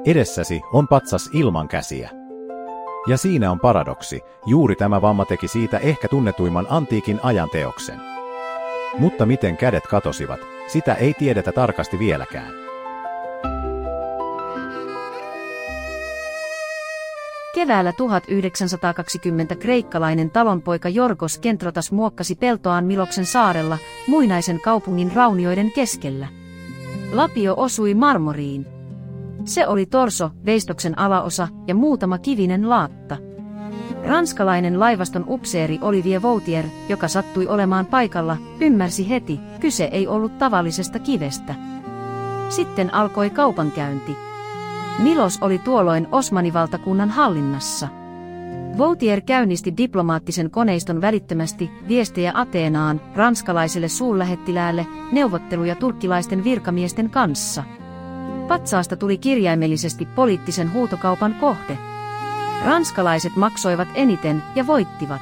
Edessäsi on patsas ilman käsiä. Ja siinä on paradoksi, juuri tämä vamma teki siitä ehkä tunnetuimman antiikin ajan teoksen. Mutta miten kädet katosivat, sitä ei tiedetä tarkasti vieläkään. Keväällä 1920 kreikkalainen talonpoika Jorgos Kentrotas muokkasi peltoaan Miloksen saarella, muinaisen kaupungin raunioiden keskellä. Lapio osui marmoriin. Se oli torso, veistoksen alaosa ja muutama kivinen laatta. Ranskalainen laivaston upseeri Olivier Vautier, joka sattui olemaan paikalla, ymmärsi heti, kyse ei ollut tavallisesta kivestä. Sitten alkoi kaupankäynti. Milos oli tuolloin Osmanivaltakunnan hallinnassa. Vautier käynnisti diplomaattisen koneiston välittömästi viestejä Ateenaan, ranskalaiselle suurlähettiläälle, neuvotteluja turkkilaisten virkamiesten kanssa. Patsaasta tuli kirjaimellisesti poliittisen huutokaupan kohde. Ranskalaiset maksoivat eniten ja voittivat.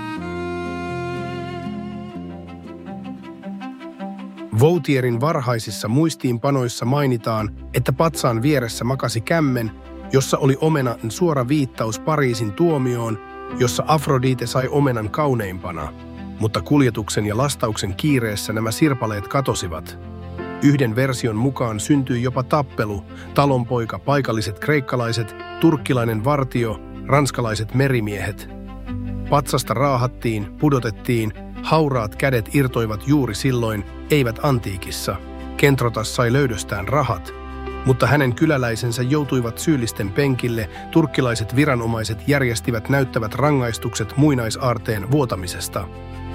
Vautierin varhaisissa muistiinpanoissa mainitaan, että patsaan vieressä makasi kämmen, jossa oli omenan suora viittaus Pariisin tuomioon, jossa Afrodite sai omenan kauneimpana, mutta kuljetuksen ja lastauksen kiireessä nämä sirpaleet katosivat. Yhden version mukaan syntyi jopa tappelu, talonpoika, paikalliset kreikkalaiset, turkkilainen vartio, ranskalaiset merimiehet. Patsasta raahattiin, pudotettiin, hauraat kädet irtoivat juuri silloin, eivät antiikissa. Kentrotas sai löydöstään rahat, mutta hänen kyläläisensä joutuivat syyllisten penkille, turkkilaiset viranomaiset järjestivät näyttävät rangaistukset muinaisaarteen vuotamisesta.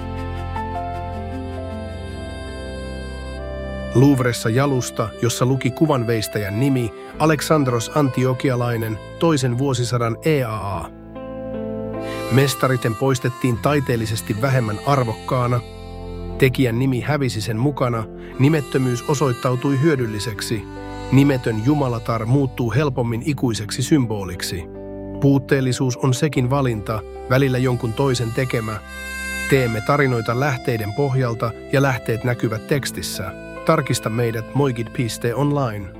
Louvressa jalusta, jossa luki kuvanveistäjän nimi, Aleksandros Antiokialainen, 2. vuosisadan EAA. Mestariten poistettiin taiteellisesti vähemmän arvokkaana. Tekijän nimi hävisi sen mukana, nimettömyys osoittautui hyödylliseksi. Nimetön jumalatar muuttuu helpommin ikuiseksi symboliksi. Puutteellisuus on sekin valinta, välillä jonkun toisen tekemä. Teemme tarinoita lähteiden pohjalta ja lähteet näkyvät tekstissä. Tarkista meidät moigid.online.